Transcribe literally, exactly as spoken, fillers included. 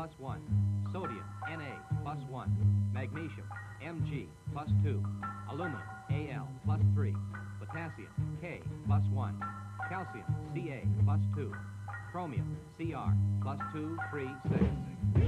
plus one. Sodium, Na, plus one. Magnesium, Mg, plus two. Aluminum, Al, plus three. Potassium, K, plus one. Calcium, Ca, plus two. Chromium, Cr, plus two, three, six.